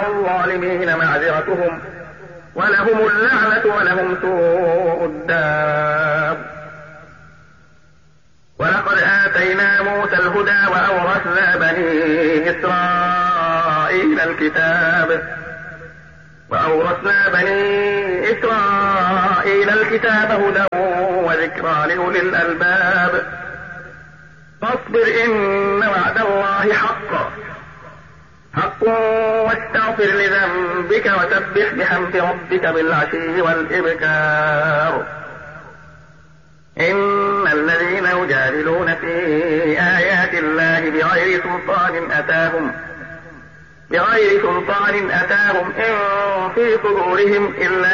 على الظالمين معذرتهم ولهم اللعنة ولهم سوء الدار. ولقد آتينا موسى الهدى وأورثنا بني إسرائيل الكتاب هدى وذكرى لأولي الألباب. فاصبر إن وعد الله حق واستغفر لذنبك وسبح بحمد ربك بالعشي والإبكار. إن الذين يجادلون في آيات الله بغير سلطان أتاهم إن في صدورهم إلا